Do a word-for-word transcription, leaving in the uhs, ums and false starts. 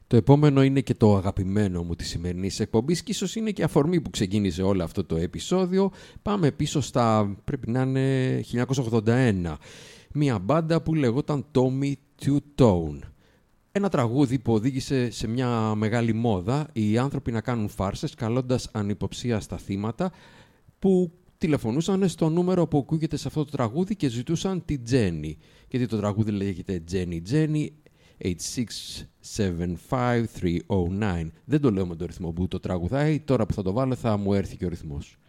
Το επόμενο είναι και το αγαπημένο μου της σημερινής εκπομπής και ίσως είναι και αφορμή που ξεκίνησε όλο αυτό το επεισόδιο. Πάμε πίσω στα, πρέπει να είναι χίλια εννιακόσια ογδόντα ένα. Μια μπάντα που λεγόταν Tommy Two Tone. Ένα τραγούδι που οδήγησε σε μια μεγάλη μόδα οι άνθρωποι να κάνουν φάρσες καλώντας ανυποψία στα θύματα που τηλεφωνούσαν στο νούμερο που ακούγεται σε αυτό το τραγούδι και ζητούσαν τη Τζέννη. Γιατί το τραγούδι λέγεται Jenny Jenny eight six seven five three oh nine. Δεν το λέω με το ρυθμό που το τραγουδάει, τώρα που θα το βάλω θα μου έρθει και ο ρυθμός.